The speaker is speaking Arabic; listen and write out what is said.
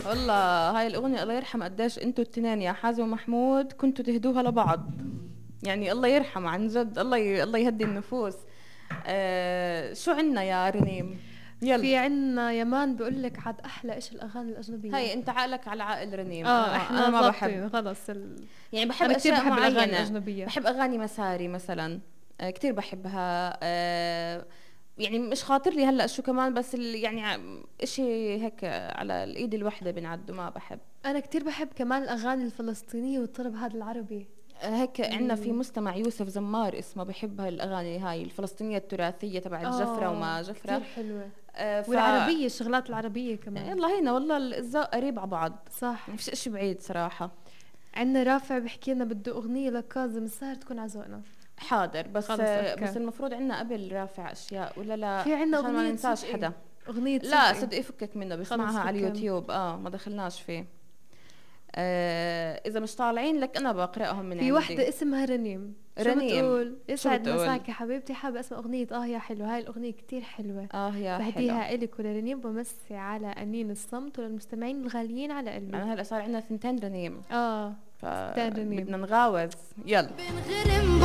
والله هاي الأغنية الله يرحم قديش انتوا التنين يا حازم ومحمود كنتوا تهدوها لبعض. يعني الله يرحم عن جد، الله يهدي النفوس. شو عنا يا رنيم؟ يلا. في عنا يمان بقول لك عاد احلى ايش الاغاني الاجنبيه. هاي انت عقلك على عقل رنيم، انا احنا ما بحب. ظابطين خلص يعني بحب انا كثير اشياء بحب الاغاني معينة. الاجنبيه. بحب اغاني مساري مثلا، كتير بحبها. يعني مش خاطر لي هلا شو كمان، بس يعني اشي هيك على الايد الوحدة بنعد ما بحب. انا كثير بحب كمان الاغاني الفلسطينيه والطرب هذا العربي. هيك عندنا في مستمع يوسف زمار اسمه، بحب هاي الاغاني هاي الفلسطينيه التراثيه تبعت جفره وما جفره. كثير حلوه. آه ف والعربيه الشغلات العربيه كمان. يلا هينا والله الذوق قريب على بعض. صح. ما فيش اشي بعيد صراحه. عندنا رافع بحكي لنا بده اغنيه لكاظم الساهر تكون على ذوقنا. حاضر، بس خلص أوكي. بس المفروض عندنا قبل رافع اشياء ولا لا؟ في عندنا عشان ما اغنيه ننساش صدقي. حدا. اغنيه لا صدقي. صدقي فكك منه، خلص بسمعها على أوكي. اليوتيوب، ما دخلناش فيه. اذا مش طالعين لك انا بقراهم من في عندي. وحده اسمها رنيم. شو رنيم بتقول؟ شو يسعد بتقول؟ مساك يا حبيبتي، حابه اسمع اغنيه يا حلوه. هاي الاغنيه كتير حلوه. يا حلو. بهديها الك ولرنيم، بمسي على انين الصمت وللمستمعين الغاليين على قلبي. انا هلا صار عندنا 2 رنيم. 2 رنيم. بدنا نغاوز. يلا.